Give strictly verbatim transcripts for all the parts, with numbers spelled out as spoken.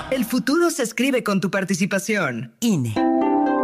El futuro se escribe con tu participación. I N E.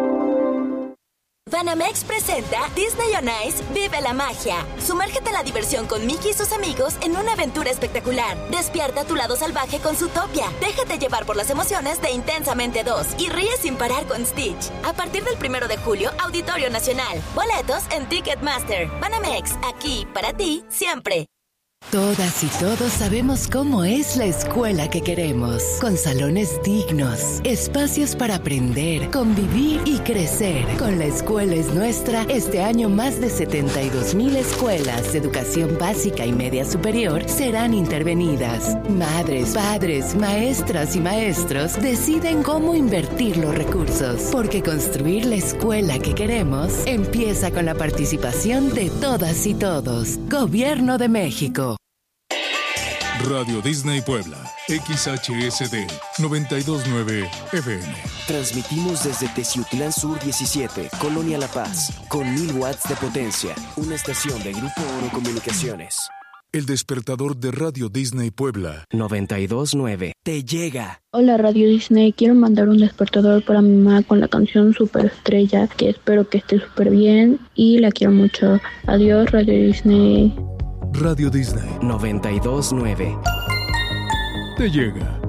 Banamex presenta Disney on Ice Vive la Magia. Sumérgete a la diversión con Mickey y sus amigos en una aventura espectacular. Despierta tu lado salvaje con Zootopia. Déjate llevar por las emociones de Intensamente dos y ríe sin parar con Stitch. A partir del primero de julio, Auditorio Nacional. Boletos en Ticketmaster. Banamex, aquí para ti siempre. Todas y todos sabemos cómo es la escuela que queremos, con salones dignos, espacios para aprender, convivir y crecer. Con La Escuela es Nuestra, este año más de setenta y dos mil escuelas de educación básica y media superior serán intervenidas. Madres, padres, maestras y maestros deciden cómo invertir los recursos, porque construir la escuela que queremos empieza con la participación de todas y todos. Gobierno de México. Radio Disney Puebla, X H S D noventa y dos punto nueve F M. Transmitimos desde Teciutlán Sur diecisiete, Colonia La Paz, con mil watts de potencia. Una estación de Grupo Oro Comunicaciones. El despertador de Radio Disney Puebla. noventa y dos punto nueve. Te llega. Hola Radio Disney, quiero mandar un despertador para mi mamá con la canción Superestrella, que espero que esté súper bien y la quiero mucho. Adiós Radio Disney. Radio Disney noventa y dos punto nueve. Te llega.